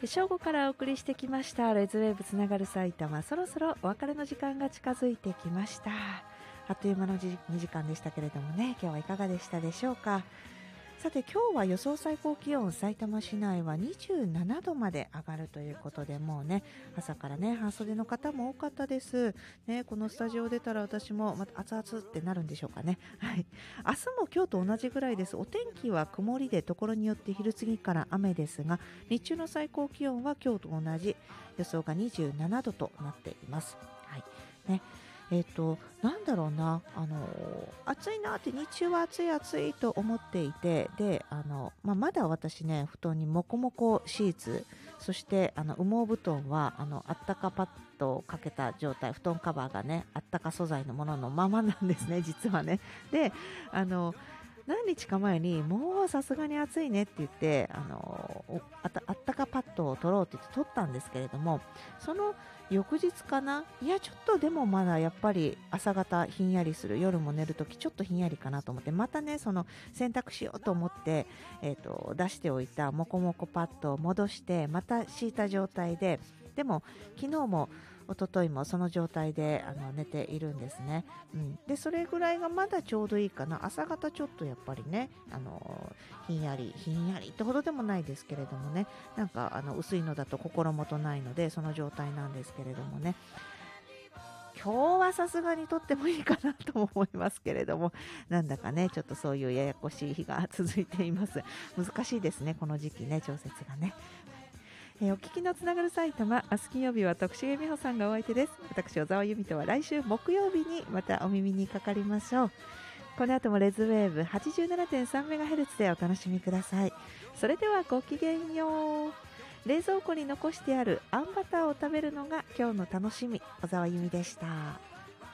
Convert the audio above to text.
正午からお送りしてきましたレズウェーブつながる埼玉、そろそろお別れの時間が近づいてきました。あっという間の2時間でしたけれどもね、今日はいかがでしたでしょうか。さて今日は予想最高気温、埼玉市内は27度まで上がるということで、もうね朝からね半袖の方も多かったですね。このスタジオ出たら私もまた熱々ってなるんでしょうかね。はい、明日も今日と同じぐらいです。お天気は曇りでところによって昼過ぎから雨ですが、日中の最高気温は今日と同じ予想が27度となっています。はいね、なんだろうな、暑いなって、日中は暑いと思っていて、でまだ私ね布団にモコモコシーツ、そして羽毛布団はあったかパッドをかけた状態、布団カバーがねあったか素材のもののままなんですね、実はね。で何日か前にもうさすがに暑いねって言ってあったかパッドを取ろうって言って取ったんですけれども、その翌日かな、いやちょっとでもまだやっぱり朝方ひんやりする、夜も寝るときちょっとひんやりかなと思って、またねその洗濯しようと思って、出しておいたモコモコパッドを戻してまた敷いた状態で、でも昨日も一昨日もその状態で寝ているんですね。でそれぐらいがまだちょうどいいかな。朝方ちょっとやっぱりねひんやりってほどでもないですけれどもね、なんか薄いのだと心もとないのでその状態なんですけれどもね、今日はさすがにとってもいいかなとも思いますけれども、なんだかねちょっとそういうややこしい日が続いています。難しいですね、この時期ね、調節がね。お聞きのつながる埼玉、明日金曜日は徳重美穂さんがお相手です。私小沢由美とは来週木曜日にまたお耳にかかりましょう。この後もレズウェーブ 87.3MHz でお楽しみください。それではごきげんよう。冷蔵庫に残してあるあんバターを食べるのが今日の楽しみ。小沢由美でした。